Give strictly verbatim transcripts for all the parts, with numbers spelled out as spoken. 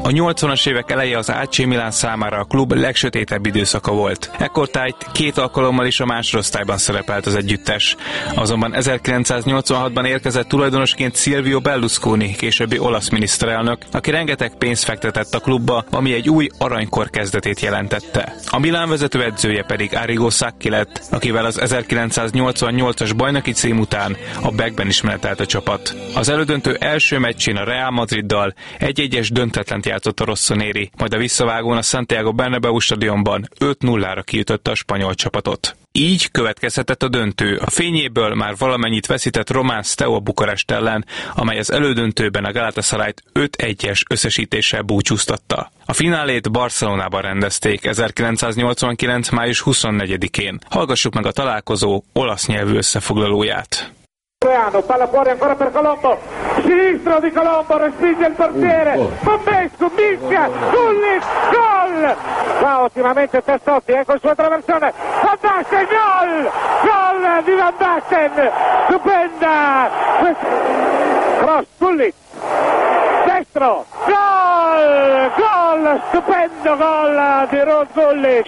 A nyolcvanas évek eleje az á cé Milán számára a klub legsötétebb időszaka volt. Ekkortájt két alkalommal is a másodosztályban szerepelt az együttes. Azonban ezerkilencszáznyolcvanhatban érkezett tulajdonosként Silvio Berlusconi, későbbi olasz miniszterelnök, aki rengeteg pénzt fektetett a klubba, ami egy új aranykor kezdetét jelentette. A Milán vezetőedzője pedig Arrigo Sacchi lett, akivel az ezerkilencszáznyolcvannyolcas bajnoki cím után a Beckben is menetelt a csapat. Az elődöntő első meccsén a Real Madriddal egy-egyes döntetlent játszott a Rossoneri, majd a visszavágón a Santiago Bernabéu stadionban öt nullára kiütötte a spanyol csapatot. Így következhetett a döntő. A fényéből már valamennyit veszített Román Steaua Bukarest ellen, amely az elődöntőben a Galatasarayt öt egyes összesítéssel búcsúztatta. A finálét Barcelonában rendezték ezerkilencszáznyolcvankilenc május huszonnegyedikén. Hallgassuk meg a találkozó olasz nyelvű összefoglalóját. Palla fuori ancora per Colombo, sinistro di Colombo, respinge il portiere, Popescu, mischia, Gullit, gol! Va ottimamente Tassotti, ecco il suo traversone, Van Basten, gol! Gol di Van Basten, stupenda! Cross, Gullit, destro, gol! Gol, stupendo gol di Rod Gullit!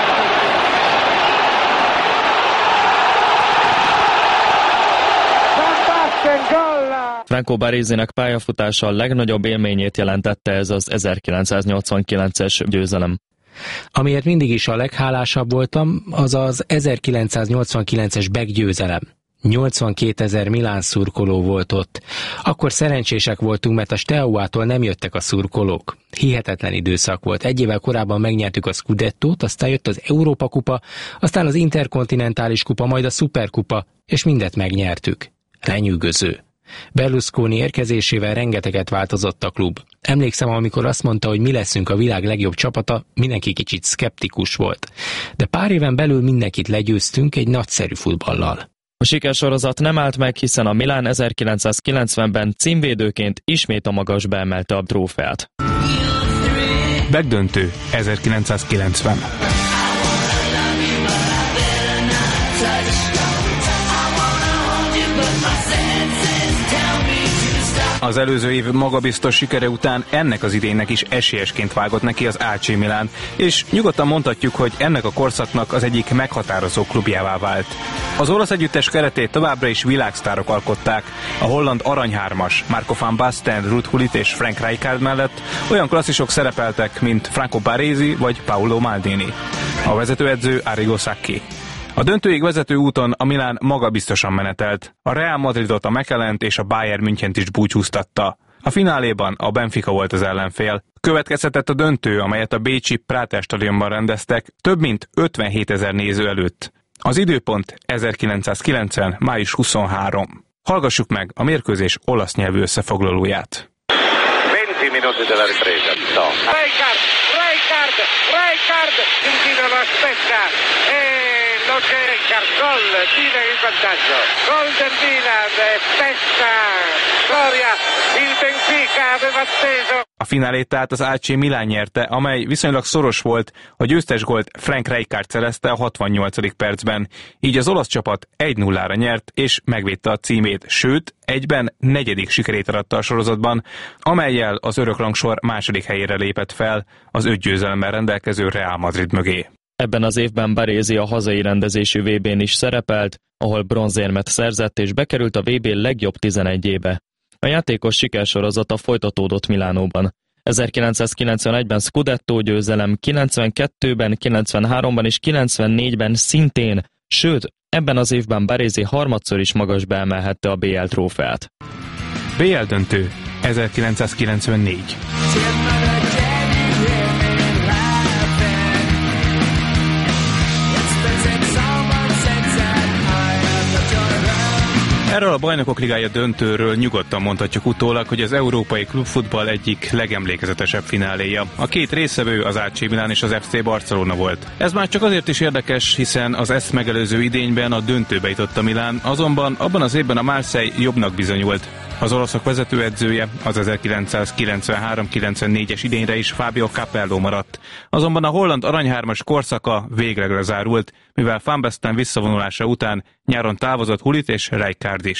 Franco Baresinek pályafutása a legnagyobb élményét jelentette ez az ezerkilencszáznyolcvankilences győzelem. Amiért mindig is a leghálásabb voltam, az az ezerkilencszáznyolcvankilences Beck győzelem. nyolcvankétezer Milán szurkoló volt ott. Akkor szerencsések voltunk, mert a Steaua-tól nem jöttek a szurkolók. Hihetetlen időszak volt. Egy évvel korábban megnyertük a Scudettót, aztán jött az Európa kupa, aztán az Interkontinentális kupa, majd a Superkupa, és mindet megnyertük. Lenyűgöző. Berlusconi érkezésével rengeteget változott a klub. Emlékszem, amikor azt mondta, hogy mi leszünk a világ legjobb csapata, mindenki kicsit szkeptikus volt. De pár éven belül mindenkit legyőztünk egy nagyszerű futballal. A sikersorozat nem állt meg, hiszen a Milán ezerkilencszázkilencvenben címvédőként ismét a magasba emelte a trófeát. Beck döntő ezerkilencszázkilencven. Az előző év magabiztos sikere után ennek az idénynek is esélyesként vágott neki az á cé Milán, és nyugodtan mondhatjuk, hogy ennek a korszaknak az egyik meghatározó klubjává vált. Az olasz együttes keretét továbbra is világsztárok alkották. A holland aranyhármas, Marco van Basten, Ruud Gullit és Frank Rijkaard mellett olyan klasszisok szerepeltek, mint Franco Baresi vagy Paolo Maldini. A vezetőedző Arrigo Sacchi. A döntőig vezető úton a Milán magabiztosan menetelt. A Real Madridot, a Mechelent és a Bayern Münchent is búcsúztatta. A fináléban a Benfica volt az ellenfél. Következhetett a döntő, amelyet a bécsi Prater stadionban rendeztek, több mint ötvenhétezer néző előtt. Az időpont ezerkilencszázkilencven május huszonharmadika. Hallgassuk meg a mérkőzés olasz nyelvű összefoglalóját. venti minuti della ripresa. No. Rijkaard, Rijkaard, Rijkaard, Gino lo aspetta e non c'è Rijkaard, gol, Milan in vantaggio, gol del Milan, festa, storia, il Benfica aveva atteso. A finálét tehát az á cé Milán nyerte, amely viszonylag szoros volt, a győztes gólt Frank Rijkaard szerezte a hatvannyolcadik percben. Így az olasz csapat egy nullára nyert, és megvédte a címét, sőt, egyben negyedik sikerét aratta a sorozatban, amellyel az örökrangsor második helyére lépett fel, az öt győzelemmel rendelkező Real Madrid mögé. Ebben az évben Baresi a hazai rendezésű vé bén is szerepelt, ahol bronzérmet szerzett és bekerült a vé bé legjobb tizenegyébe. A játékos sikersorozata folytatódott Milánóban. ezerkilencszázkilencvenegyben Scudetto győzelem, kilencvenkettőben, kilencvenháromban és kilencvennégyben szintén, sőt, ebben az évben Baresi harmadszor is magasba emelhette a bé el trófeát. bé el döntő ezerkilencszázkilencvennégy. Erről a Bajnokok Ligája döntőről nyugodtan mondhatjuk utólag, hogy az európai klubfutball egyik legemlékezetesebb fináléja. A két résztvevő, az á cé Milán és az ef cé Barcelona volt. Ez már csak azért is érdekes, hiszen az ezt megelőző idényben a döntőbe jutott a Milán, azonban abban az évben a Marseille jobbnak bizonyult. Az olaszok vezetőedzője az ezerkilencszázkilencvenhárom kilencvennégyes idényre is Fabio Capello maradt. Azonban a holland aranyhármas korszaka végleg lezárult, mivel Van Basten visszavonulása után nyáron távozott Gullit és Rijkaard is.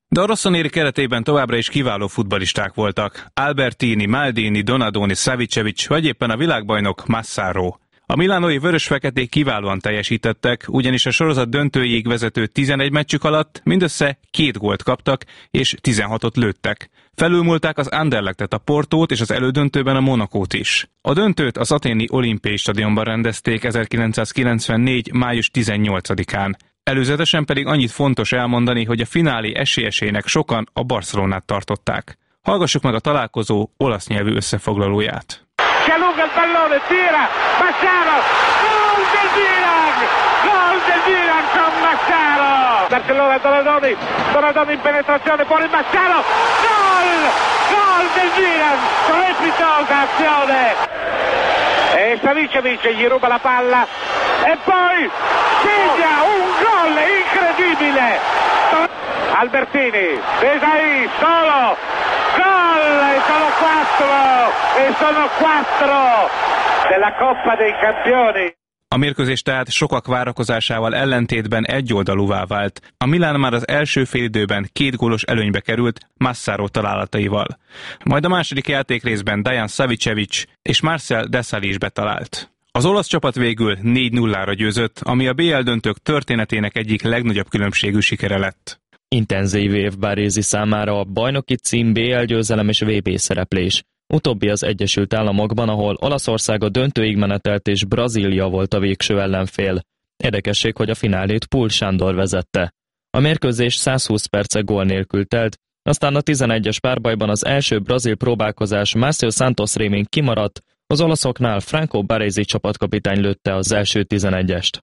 De a Rossoneri keretében továbbra is kiváló futballisták voltak. Albertini, Maldini, Donadoni, Savicevic, vagy éppen a világbajnok Massaro. A milánói vörös-feketék kiválóan teljesítettek, ugyanis a sorozat döntőjéig vezető tizenegy meccsük alatt mindössze két gólt kaptak, és tizenhatot lőttek. Felülmúlták az Anderlechtet, a Portót és az elődöntőben a Monacót is. A döntőt az athéni olimpiai stadionban rendezték ezerkilencszázkilencvennégy. május tizennyolcadikán. Előzetesen pedig annyit fontos elmondani, hogy a finálé esélyesének sokan a Barcelonát tartották. Hallgassuk meg a találkozó olasz nyelvű összefoglalóját. Si allunga il pallone, tira, Massaro, gol del Milan, gol del Milan con Massaro. Barcellona, Donadoni, Donadoni in penetrazione, fuori Massaro, gol, gol del Milan, strepitosa azione. E Savicevic gli ruba la palla e poi segna un gol incredibile. Albertini, Desai, solo, gol, e sono quattro, e sono quattro della Coppa dei Campioni. A mérkőzés tehát sokak várakozásával ellentétben egyoldalúvá vált. A Milán már az első félidőben két gólos előnybe került Massaro találataival. Majd a második játékrészben Dejan Savicevic és Marcel Desailly is betalált. Az olasz csapat végül négy nullára győzött, ami a bé el döntők történetének egyik legnagyobb különbségű sikere lett. Intenzív év Baresi számára a bajnoki cím, bé el győzelem és vé bé szereplés. Utóbbi az Egyesült Államokban, ahol Olaszország a döntőig menetelt és Brazília volt a végső ellenfél. Érdekesség, hogy a finálét Pul Sándor vezette. A mérkőzés százhúsz perce gól nélkül telt, aztán a tizenegyes párbajban az első brazil próbálkozás Márcio Santos rémén kimaradt, az olaszoknál Franco Baresi csapatkapitány lőtte az első tizenegyest.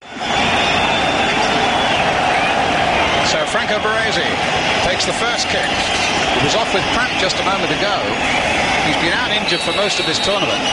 So Franco Baresi takes the first kick. He was off with cramp just a moment ago. He's been out injured for most of this tournament.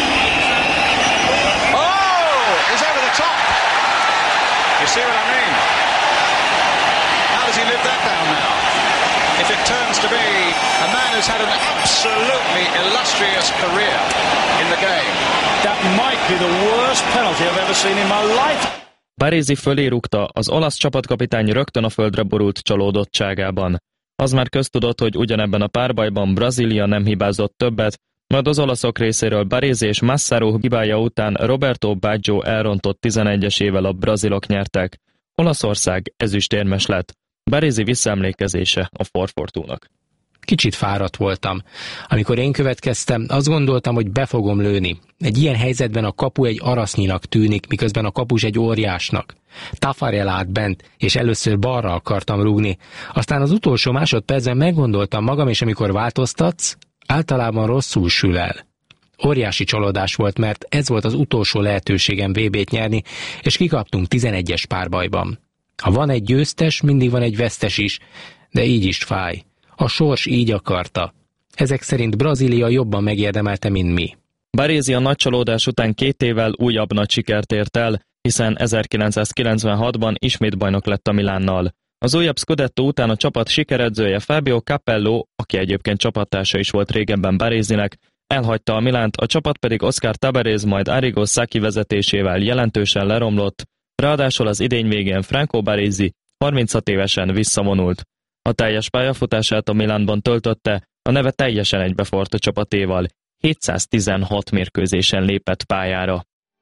Oh! He's over the top! You see what I mean? How does he live that down now? If it turns to be a man who's had an absolutely illustrious career in the game. That might be the worst penalty I've ever seen in my life. Baresi fölé rúgta, az olasz csapatkapitány rögtön a földre borult csalódottságában. Az már köztudott, hogy ugyanebben a párbajban Brazília nem hibázott többet, majd az olaszok részéről Baresi és Massaro hibája után Roberto Baggio elrontott tizenegyesével a brazilok nyertek. Olaszország ezüstérmes lett. Baresi visszaemlékezése a Forfortúnak. Kicsit fáradt voltam. Amikor én következtem, azt gondoltam, hogy be fogom lőni. Egy ilyen helyzetben a kapu egy araszninak tűnik, miközben a kapus egy óriásnak. Taffarel állt bent, és először balra akartam rúgni. Aztán az utolsó másodpercben meggondoltam magam, és amikor változtatsz, általában rosszul sül el. Óriási csalódás volt, mert ez volt az utolsó lehetőségem vé bét nyerni, és kikaptunk tizenegyes párbajban. Ha van egy győztes, mindig van egy vesztes is, de így is fáj. A sors így akarta. Ezek szerint Brazília jobban megérdemelte, mint mi. Baresi a nagy csalódás után két évvel újabb nagy sikert ért el, hiszen ezerkilencszázkilencvenhatban ismét bajnok lett a Milánnal. Az újabb Scudetto után a csapat sikeredzője Fabio Capello, aki egyébként csapattársa is volt régebben Baresinek, elhagyta a Milánt, a csapat pedig Oscar Tabarez majd Arrigo Sacchi vezetésével jelentősen leromlott, ráadásul az idény végén Franco Baresi harminchat évesen visszavonult. A teljes pályafutását a Milánban töltötte, a neve teljesen egybefort a csapatéval, hétszáztizenhat mérkőzésen lépett pályára.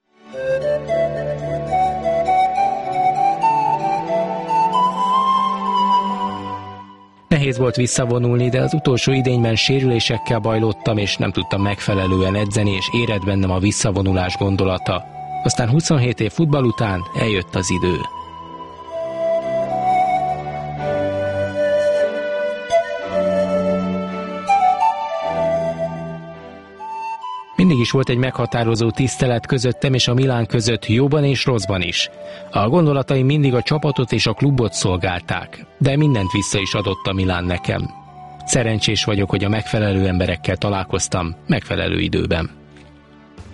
Nehéz volt visszavonulni, de az utolsó idényben sérülésekkel bajlottam, és nem tudtam megfelelően edzeni, és érett bennem a visszavonulás gondolata. Aztán huszonhét év futball után eljött az idő. Mindig is volt egy meghatározó tisztelet közöttem és a Milán között, jóban és rosszban is. A gondolataim mindig a csapatot és a klubot szolgálták, de mindent vissza is adott a Milán nekem. Szerencsés vagyok, hogy a megfelelő emberekkel találkoztam megfelelő időben.